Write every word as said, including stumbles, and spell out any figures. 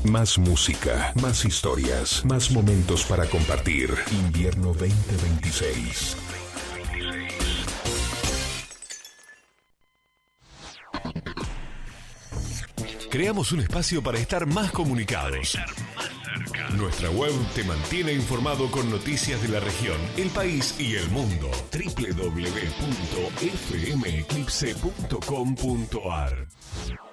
Más música, más historias, más momentos para compartir. Invierno veinte veintiséis. Creamos un espacio para estar más comunicados. Nuestra web te mantiene informado con noticias de la región, el país y el mundo. doble u doble u doble u punto f m eclipse punto com punto a r